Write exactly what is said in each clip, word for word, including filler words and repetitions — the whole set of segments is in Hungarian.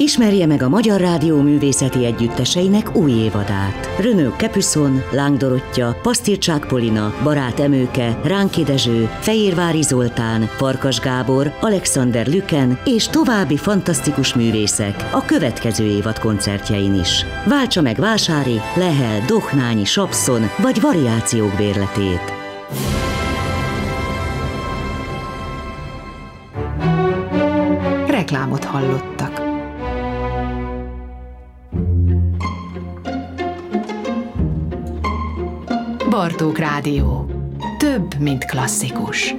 Ismerje meg a Magyar Rádió művészeti együtteseinek új évadát. Renaud Capuçon, Láng Dorottya, Pasztircsák Polina, Barát Emőke, Ránki Dezső, Fejérvári Zoltán, Farkas Gábor, Alexander Lüken és további fantasztikus művészek a következő évad koncertjein is. Váltsa meg Vásári, Lehel, Dohnányi, Sapszon vagy Variációk bérletét. Reklámot hallottak. Bartók Rádió. Több, mint klasszikus.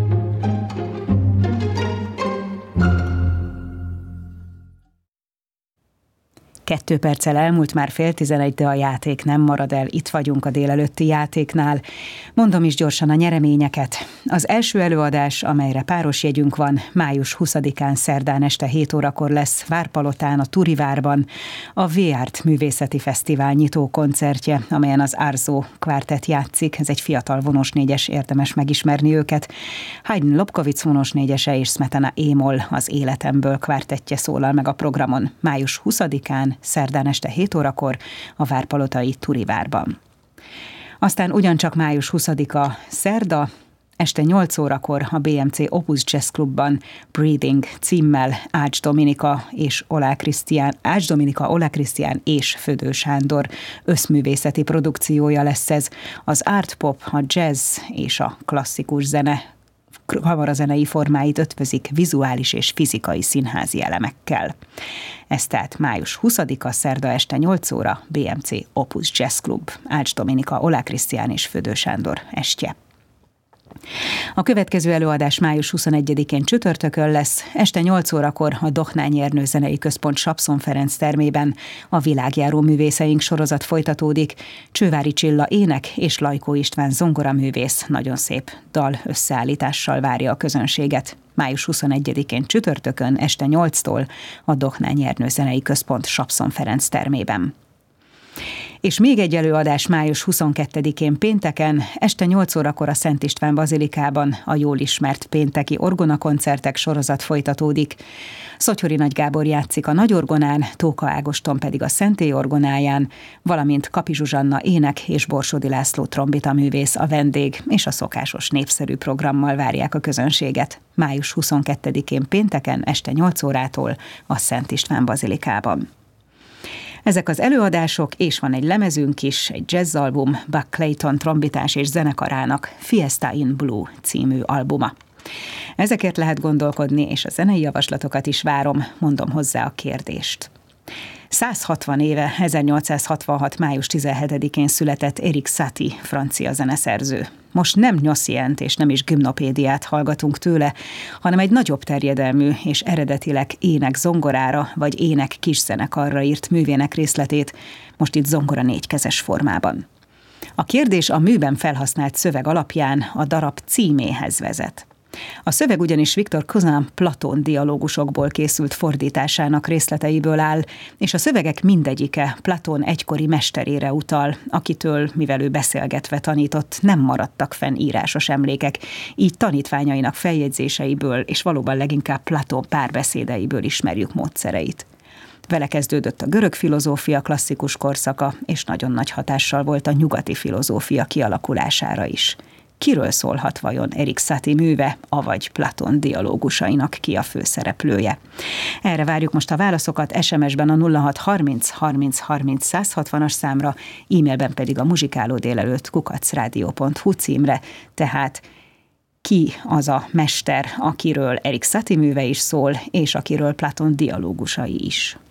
Kettő perccel elmúlt, már fél tizenegy, de a játék nem marad el. Itt vagyunk a délelőtti játéknál. Mondom is gyorsan a nyereményeket. Az első előadás, amelyre páros jegyünk van, május huszadikán szerdán este hét órakor lesz Várpalotán, a Turivárban a V-Art Művészeti Fesztivál nyitó koncertje, amelyen az Árzó Kvártett játszik. Ez egy fiatal vonosnégyes, érdemes megismerni őket. Haydn Lobkowicz vonosnégyese és Smetana Émol, az Életemből kvártettje szólal meg a programon május huszadikán szerdán este hét órakor a várpalotai Turivárban. Aztán ugyancsak május huszadika szerda, este nyolc órakor a bé em cé Opus Jazz Clubban Breathing címmel Ács Dominika és Olá Krisztián, Ács Dominika, Olá Krisztián és Födő Sándor összművészeti produkciója lesz ez. Az art pop, a jazz és a klasszikus zene kamarazenei formáit ötvözik vizuális és fizikai színházi elemekkel. Ez tehát május huszadika szerda este nyolc óra, bé em cé Opus Jazz Club, Ács Dominika, Olá Krisztián és Födő Sándor estje. A következő előadás május huszonegyedikén csütörtökön lesz, este nyolc órakor a Dohnányi Ernő Zenei Központ Sapszon Ferenc termében a Világjáró művészeink sorozat folytatódik. Csővári Csilla ének és Lajkó István zongoraművész nagyon szép dal összeállítással várja a közönséget. május huszonegyedikén csütörtökön este nyolctól a Dohnányi Ernő Zenei Központ Sapszon Ferenc termében. És még egy előadás május huszonkettedikén pénteken, este nyolc órakor a Szent István Bazilikában a jól ismert pénteki orgonakoncertek sorozat folytatódik. Szottyori Nagy Gábor játszik a nagyorgonán, Tóka Ágoston pedig a szentély orgonáján, valamint Kapi Zsuzsanna ének és Borsodi László trombitaművész a vendég, és a szokásos népszerű programmal várják a közönséget. május huszonkettedikén pénteken este nyolc órától a Szent István Bazilikában. Ezek az előadások, és van egy lemezünk is, egy jazzalbum, Buck Clayton trombitás és zenekarának Fiesta in Blue című albuma. Ezekért lehet gondolkodni, és a zenei javaslatokat is várom, mondom hozzá a kérdést. száz hatvan éve, ezernyolcszázhatvanhat. május tizenhetedikén született Erik Satie, francia zeneszerző. Most nem Gnossient és nem is gimnopédiát hallgatunk tőle, hanem egy nagyobb terjedelmű és eredetileg ének zongorára vagy ének kiszenekarra írt művének részletét, most itt zongora négykezes formában. A kérdés a műben felhasznált szöveg alapján a darab címéhez vezet. A szöveg ugyanis Victor Cousin Platón dialógusokból készült fordításának részleteiből áll, és a szövegek mindegyike Platón egykori mesterére utal, akitől, mivel ő beszélgetve tanított, nem maradtak fenn írásos emlékek, így tanítványainak feljegyzéseiből és valóban leginkább Platón párbeszédeiből ismerjük módszereit. Vele kezdődött a görög filozófia klasszikus korszaka, és nagyon nagy hatással volt a nyugati filozófia kialakulására is. Kiről szólhat vajon Erik Satie műve, avagy Platón dialógusainak ki a főszereplője? Erre várjuk most a válaszokat es em es-ben a nulla hat harminc harminc harminc száz hatvanas számra, e-mailben pedig a muzsikáló délelőtt kukac rádió pont hu címre, tehát ki az a mester, akiről Erik Satie műve is szól, és akiről Platón dialógusai is.